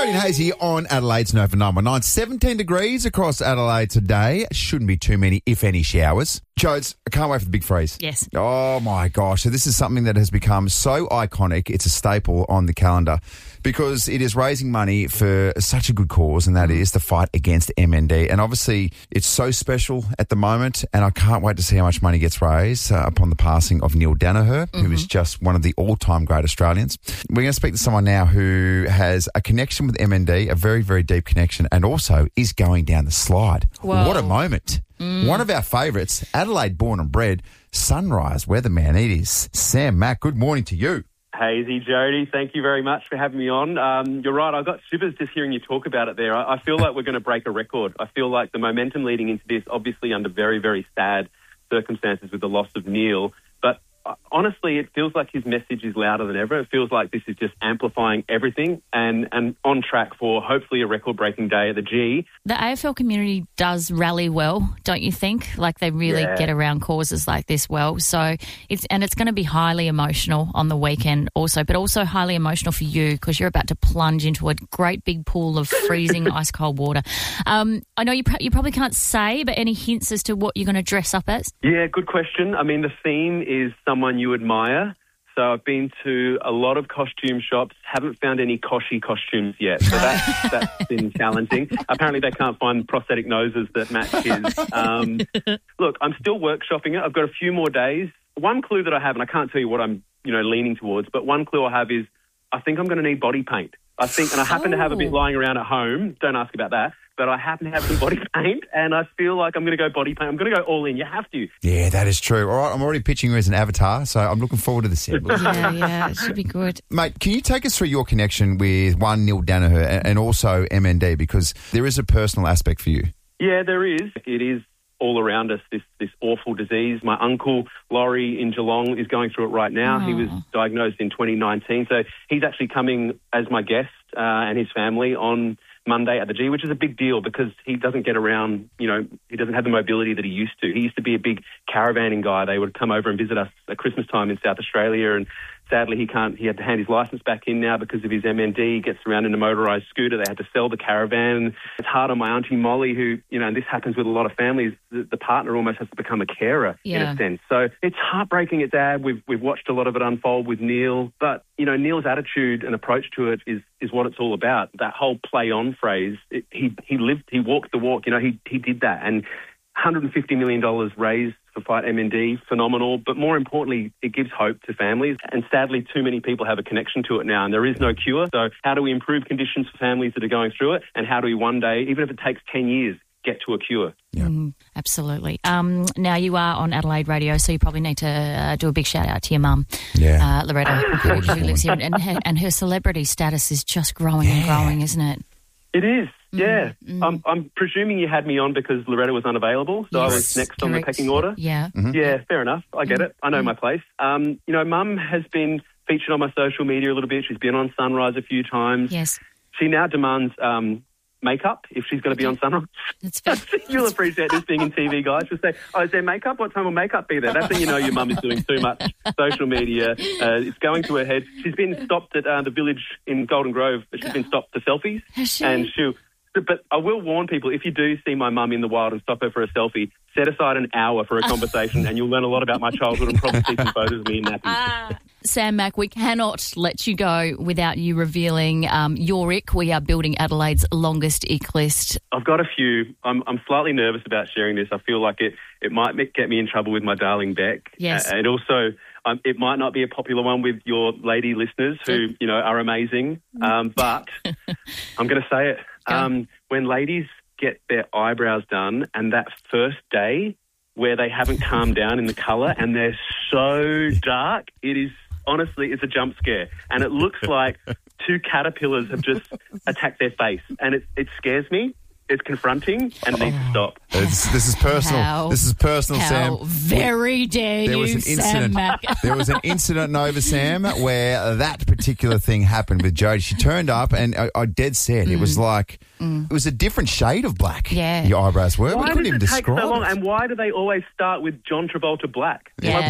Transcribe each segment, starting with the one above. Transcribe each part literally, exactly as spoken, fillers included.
Jody and Hazy on Adelaide's Nova nine one nine. seventeen degrees across Adelaide today. Shouldn't be too many, if any, showers. Jodes, I can't wait for the big freeze. Yes. Oh, my gosh. So this is something that has become so iconic. It's a staple on the calendar because it is raising money for such a good cause, and that is the fight against M N D. And obviously, it's so special at the moment, and I can't wait to see how much money gets raised uh, upon the passing of Neil Danaher, mm-hmm. who is just one of the all-time great Australians. We're going to speak to someone now who has a connection with M N D, a very, very deep connection, and also is going down the slide. Whoa. What a moment. Mm. One of our favourites, Adelaide born and bred, Sunrise weatherman. It is Sam Mack. Good morning to you. Hazy, Jody, thank you very much for having me on. Um, you're right, I got shivers just hearing you talk about it there. I, I feel like we're going to break a record. I feel like the momentum leading into this, obviously under very, very sad circumstances with the loss of Neil, but uh, honestly, it feels like his message is louder than ever. It feels like this is just amplifying everything and, and on track for hopefully a record-breaking day at the G. The A F L community does rally well, don't you think? Like they really Yeah. get around causes like this well. So it's and it's going to be highly emotional on the weekend also, but also highly emotional for you because you're about to plunge into a great big pool of freezing ice cold water. Um, I know you pr- you probably can't say, but any hints as to what you're going to dress up as? Yeah, good question. I mean, the theme is someone you admire. So I've been to a lot of costume shops, haven't found any Koshi costumes yet. So that, that's been challenging. Apparently they can't find prosthetic noses that match his. Um, look, I'm still workshopping it. I've got a few more days. One clue that I have, and I can't tell you what I'm, you know, leaning towards, but one clue I have is I think I'm going to need body paint. I think, and I happen to have a bit lying around at home. Don't ask about that. But I happen to have some body paint, and I feel like I'm going to go body paint. I'm going to go all in. You have to. Yeah, that is true. All right, I'm already pitching you as an avatar, so I'm looking forward to this. Yeah, yeah, it should be good. Mate, can you take us through your connection with one Neil Danaher and, and also M N D, because there is a personal aspect for you? Yeah, there is. It is all around us, this this awful disease. My uncle, Laurie, in Geelong, is going through it right now. Oh. He was diagnosed in twenty nineteen, so he's actually coming as my guest uh, and his family on Monday at the G, which is a big deal because he doesn't get around, you know, he doesn't have the mobility that he used to. He used to be a big caravanning guy. They would come over and visit us at Christmas time in South Australia, and sadly he can't, he had to hand his licence back in now because of his M N D. He gets around in a motorised scooter. They had to sell the caravan. It's hard on my auntie Molly, who, you know, and this happens with a lot of families, the, the partner almost has to become a carer Yeah. in a sense. So it's heartbreaking, it's sad. We've, we've watched a lot of it unfold with Neil, but, you know, Neil's attitude and approach to it is is what it's all about. That whole play-on phrase, it, he he lived, he walked the walk, you know, he he did that. And one hundred fifty million dollars raised for Fight M N D, phenomenal. But more importantly, it gives hope to families. And sadly, too many people have a connection to it now, and there is no cure. So how do we improve conditions for families that are going through it? And how do we one day, even if it takes ten years, get to a cure? Yeah. Mm, absolutely. Um, now, you are on Adelaide Radio, so you probably need to uh, do a big shout-out to your mum, Yeah. uh, Loretta, who, who lives here. And her, and her celebrity status is just growing and Yeah. growing, isn't it? It is, yeah. mm. I'm, I'm presuming you had me on because Loretta was unavailable, so Yes, I was next on the correct. pecking order. Yeah. Yeah, fair enough. I get Mm. it. I know my place. Um, you know, Mum has been featured on my social media a little bit. She's been on Sunrise a few times. Yes. She now demands um, makeup if she's going to be on Sunrise. It's fair. You'll appreciate this being in T V, guys. She'll say, oh, is there makeup? What time will makeup be there? That's when you know your mum is doing too much social media. Uh, it's going to her head. She's been stopped at uh, the village in Golden Grove. She's been stopped for selfies. Has she? And she'll... But I will warn people, if you do see my mum in the wild and stop her for a selfie, set aside an hour for a conversation and you'll learn a lot about my childhood and probably see some photos of me in nappies. Ah, Sam Mack, we cannot let you go without you revealing um, your ick. We are building Adelaide's longest ick list. I've got a few. I'm, I'm slightly nervous about sharing this. I feel like it, it might make, get me in trouble with my darling Beck. Yes. Uh, and also, um, it might not be a popular one with your lady listeners who, you know, are amazing. Um, but I'm going to say it. Um, when ladies get their eyebrows done and that first day where they haven't calmed down in the colour and they're so dark, it is honestly, it's a jump scare. And it looks like two caterpillars have just attacked their face. And it, it scares me. It's confronting and it needs to stop. It's, this is personal. How- this is personal, How Sam. very dare There you, was an Sam incident. Mack. There was an incident, Nova Sam, where that particular thing happened with Jodie. She turned up, and I, I dead said it was like it was a different shade of black. Yeah. Your eyebrows were. Why we couldn't does even it take describe so long? it. And why do they always start with John Travolta black? Yeah. Like, what?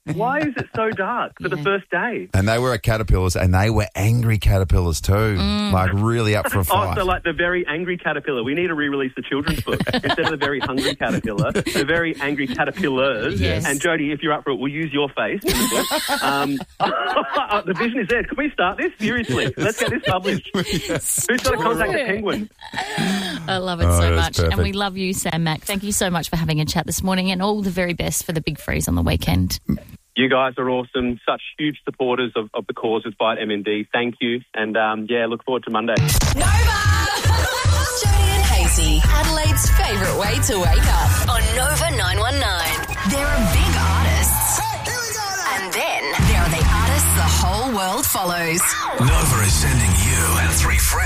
Why is it so dark for Yeah. the first day? And they were at Caterpillars, and they were angry caterpillars too, Mm. like really up for a Oh, fight. so like the very angry caterpillar. We need to re-release the children's book. Instead of the very hungry caterpillar, the very angry caterpillars. Yes. And Jody, if you're up for it, we'll use your face in the book. Um, the vision is there. Can we start this? Seriously. Let's get this published. Who's got to contact the Penguin? I love it Oh, so that's much. And we perfect. love you, Sam Mack. Thank you so much for having a chat this morning, and all the very best for the big freeze on the weekend. You guys are awesome. Such huge supporters of, of the cause with Fight M N D. Thank you. And, um, yeah, look forward to Monday. Nova! Jody and Hazy, Adelaide's favourite way to wake up on Nova nine one nine. There are big artists. And then there are the artists the whole world follows. Nova is sending you and three friends